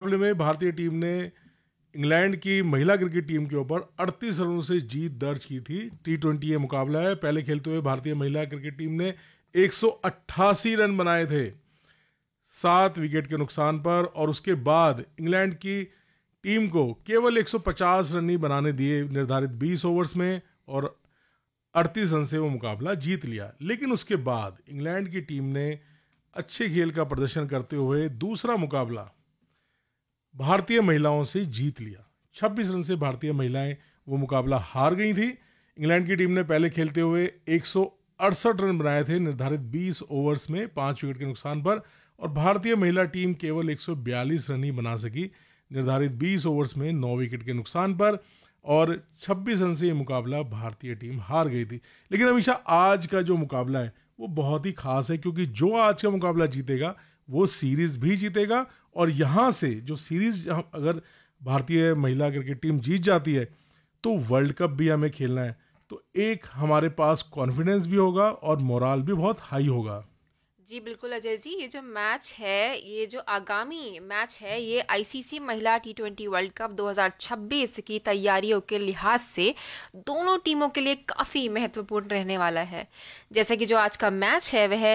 मुकाबले में भारतीय टीम ने इंग्लैंड की महिला क्रिकेट टीम के ऊपर 38 रनों से जीत दर्ज की थी। T20 ये मुकाबला है। पहले खेलते हुए भारतीय महिला क्रिकेट टीम ने 188 रन बनाए थे 7 विकेट के नुकसान पर, और उसके बाद इंग्लैंड की टीम को केवल 150 रन ही बनाने दिए निर्धारित 20 ओवर्स में, और 38 रन से वो मुकाबला जीत लिया। लेकिन उसके बाद इंग्लैंड की टीम ने अच्छे खेल का प्रदर्शन करते हुए दूसरा मुकाबला भारतीय महिलाओं से जीत लिया। 26 रन से भारतीय महिलाएं वो मुकाबला हार गई थी। इंग्लैंड की टीम ने पहले खेलते हुए 168 रन बनाए थे निर्धारित 20 ओवर्स में 5 विकेट के नुकसान पर, और भारतीय महिला टीम केवल 142 रन ही बना सकी निर्धारित 20 ओवर्स में 9 विकेट के नुकसान पर, और 26 रन से ये मुकाबला भारतीय टीम हार गई थी। लेकिन हमेशा आज का जो मुकाबला है वो बहुत ही खास है, क्योंकि जो आज का मुकाबला जीतेगा वो सीरीज भी जीतेगा, और यहाँ से जो सीरीज अगर भारतीय महिला क्रिकेट टीम जीत जाती है तो वर्ल्ड कप भी हमें खेलना है, तो एक हमारे पास कॉन्फिडेंस भी होगा और मोराल भी बहुत हाई होगा। जी बिल्कुल अजय जी, ये जो मैच है, ये जो आगामी मैच है, ये आईसीसी महिला T20 वर्ल्ड कप 2026 की तैयारियों के लिहाज से दोनों टीमों के लिए काफ़ी महत्वपूर्ण रहने वाला है। जैसे कि जो आज का मैच है वह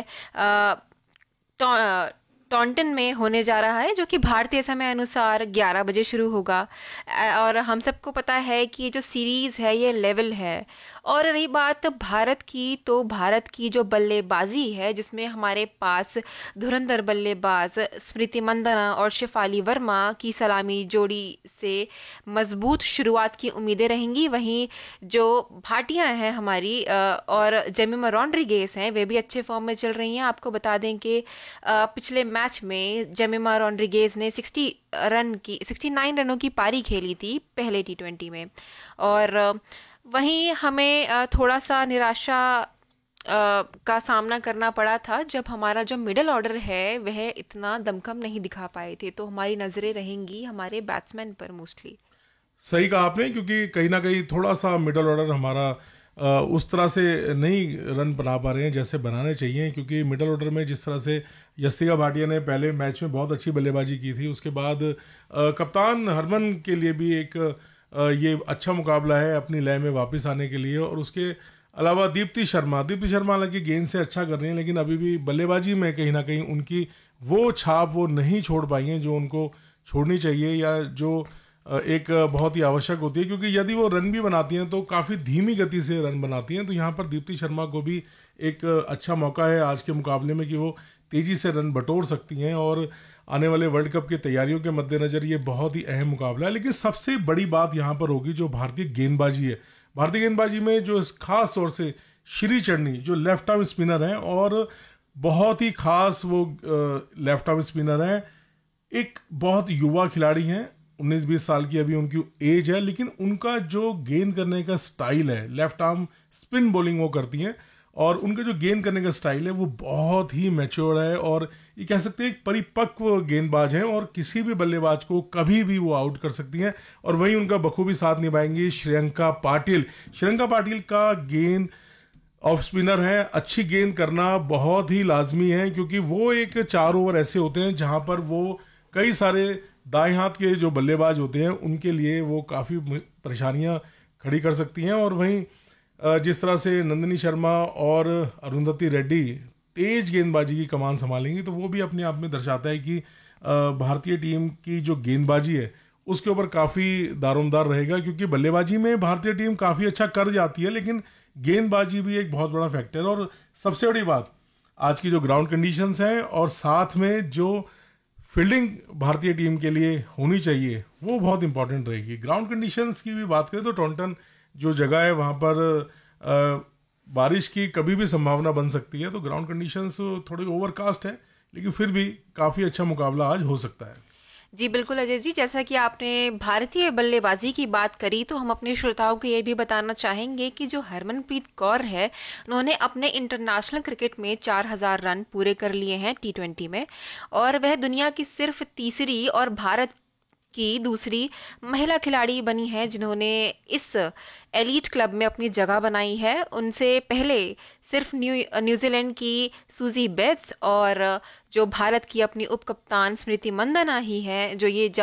टॉन्टन में होने जा रहा है, जो कि भारतीय समय अनुसार 11 बजे शुरू होगा। और हम सबको पता है कि ये जो सीरीज़ है ये लेवल है। और रही बात भारत की, तो भारत की जो बल्लेबाजी है, जिसमें हमारे पास धुरंधर बल्लेबाज स्मृति मंदाना और शेफाली वर्मा की सलामी जोड़ी से मजबूत शुरुआत की उम्मीदें रहेंगी। वहीं जो भाटियां हैं हमारी और जेमिमा रॉड्रिगेज हैं, वे भी अच्छे फॉर्म में चल रही हैं। आपको बता दें कि पिछले मैच में जेमिमा रॉड्रिगेज ने 69 रनों की पारी खेली थी पहले T20 में। और वहीं हमें थोड़ा सा निराशा का सामना करना पड़ा था जब हमारा जो मिडिल ऑर्डर है वह इतना दमखम नहीं दिखा पाए थे। तो हमारी नज़रें रहेंगी हमारे बैट्समैन पर मोस्टली। सही कहा आपने, क्योंकि कहीं ना कहीं थोड़ा सा मिडल ऑर्डर हमारा उस तरह से नहीं रन बना पा रहे हैं जैसे बनाने चाहिए, क्योंकि मिडल ऑर्डर में जिस तरह से यस्तिका भाटिया ने पहले मैच में बहुत अच्छी बल्लेबाजी की थी, उसके बाद कप्तान हरमन के लिए भी एक ये अच्छा मुकाबला है अपनी लय में वापस आने के लिए। और उसके अलावा दीप्ति शर्मा हालांकि गेंद से अच्छा कर रही हैं, लेकिन अभी भी बल्लेबाजी में कहीं ना कहीं उनकी वो छाप वो नहीं छोड़ पाई हैं जो उनको छोड़नी चाहिए, या जो एक बहुत ही आवश्यक होती है, क्योंकि यदि वो रन भी बनाती हैं तो काफ़ी धीमी गति से रन बनाती हैं। तो यहाँ पर दीप्ति शर्मा को भी एक अच्छा मौका है आज के मुकाबले में कि वो तेज़ी से रन बटोर सकती हैं, और आने वाले वर्ल्ड कप की तैयारियों के मद्देनज़र ये बहुत ही अहम मुकाबला है। लेकिन सबसे बड़ी बात यहाँ पर होगी जो भारतीय गेंदबाजी है। भारतीय गेंदबाजी में जो खास तौर से श्री चन्नी जो लेफ्ट आर्म स्पिनर हैं, और बहुत ही खास वो लेफ्ट आर्म स्पिनर हैं, एक बहुत युवा खिलाड़ी हैं, 19-20 साल की अभी उनकी एज है, लेकिन उनका जो गेंद करने का स्टाइल है, लेफ्ट आर्म स्पिन बॉलिंग वो करती हैं, और उनका जो गेंद करने का स्टाइल है वो बहुत ही मैच्योर है, और ये कह सकते हैं एक परिपक्व गेंदबाज हैं, और किसी भी बल्लेबाज को कभी भी वो आउट कर सकती हैं। और वहीं उनका बखूबी साथ निभाएंगी श्रियंका पाटिल का गेंद ऑफ स्पिनर है, अच्छी गेंद करना बहुत ही लाजमी है, क्योंकि वो एक 4 ओवर ऐसे होते हैं जहां पर वो कई सारे दाएं हाथ के जो बल्लेबाज होते हैं उनके लिए वो काफ़ी परेशानियां खड़ी कर सकती हैं। और वहीं जिस तरह से नंदिनी शर्मा और अरुंधति रेड्डी तेज गेंदबाजी की कमान संभालेंगी, तो वो भी अपने आप में दर्शाता है कि भारतीय टीम की जो गेंदबाजी है उसके ऊपर काफ़ी दारोमदार रहेगा, क्योंकि बल्लेबाजी में भारतीय टीम काफ़ी अच्छा कर जाती है, लेकिन गेंदबाजी भी एक बहुत बड़ा फैक्टर है। और सबसे बड़ी बात आज की जो ग्राउंड कंडीशंस हैं, और साथ में जो फील्डिंग भारतीय टीम के लिए होनी चाहिए वो बहुत इंपॉर्टेंट रहेगी। ग्राउंड कंडीशंस की भी बात करें तो टॉन्टन जो जगह है वहाँ पर बारिश की कभी भी संभावना बन सकती है, तो ग्राउंड कंडीशंस थोड़ी ओवरकास्ट है, लेकिन फिर भी काफ़ी अच्छा मुकाबला आज हो सकता है। जी बिल्कुल अजय जी, जैसा कि आपने भारतीय बल्लेबाजी की बात करी, तो हम अपने श्रोताओं को ये भी बताना चाहेंगे कि जो हरमनप्रीत कौर है, उन्होंने अपने इंटरनेशनल क्रिकेट में 4000 रन पूरे कर लिए हैं T20 में, और वह दुनिया की सिर्फ तीसरी और भारत की दूसरी महिला खिलाड़ी बनी है जिन्होंने इस एलीट क्लब में अपनी जगह बनाई है। उनसे पहले सिर्फ न्यूजीलैंड की सूजी बेट्स और जो भारत की अपनी उपकप्तान स्मृति मंदाना ही है जो ये